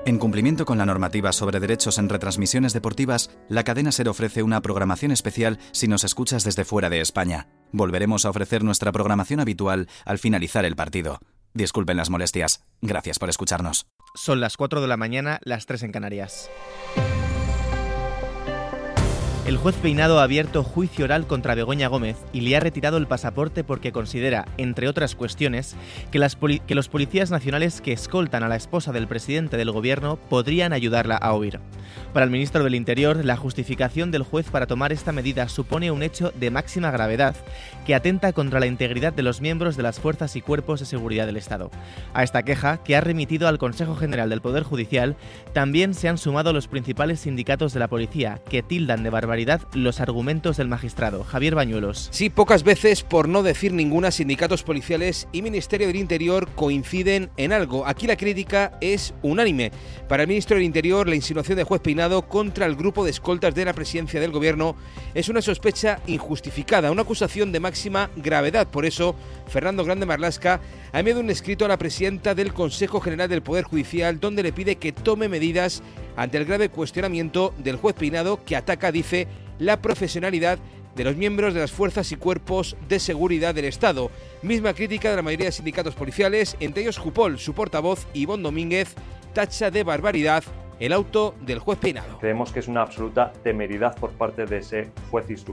En cumplimiento con la normativa sobre derechos en retransmisiones deportivas, la cadena SER ofrece una programación especial si nos escuchas desde fuera de España. Volveremos a ofrecer nuestra programación habitual al finalizar el partido. Disculpen las molestias. Gracias por escucharnos. Son las 4 de la mañana, las 3 en Canarias. El juez Peinado ha abierto juicio oral contra Begoña Gómez y le ha retirado el pasaporte porque considera, entre otras cuestiones, que los policías nacionales que escoltan a la esposa del presidente del gobierno podrían ayudarla a huir. Para el ministro del Interior, la justificación del juez para tomar esta medida supone un hecho de máxima gravedad que atenta contra la integridad de los miembros de las fuerzas y cuerpos de seguridad del Estado. A esta queja, que ha remitido al Consejo General del Poder Judicial, también se han sumado los principales sindicatos de la policía, que tildan de barbaridad los argumentos del magistrado. Javier Bañuelos. Sí, pocas veces, por no decir ninguna, sindicatos policiales y Ministerio del Interior coinciden en algo. Aquí la crítica es unánime. Para el ministro del Interior, la insinuación del juez Peinado contra el grupo de escoltas de la presidencia del gobierno es una sospecha injustificada, una acusación de máxima gravedad. Por eso, Fernando Grande Marlaska ha enviado un escrito a la presidenta del Consejo General del Poder Judicial donde le pide que tome medidas ante el grave cuestionamiento del juez Peinado, que ataca, dice, la profesionalidad de los miembros de las fuerzas y cuerpos de seguridad del Estado. Misma crítica de la mayoría de sindicatos policiales, entre ellos Jupol. Su portavoz, Ivonne Domínguez, tacha de barbaridad el auto del juez Peinado. Creemos que es una absoluta temeridad por parte de ese juez instructor.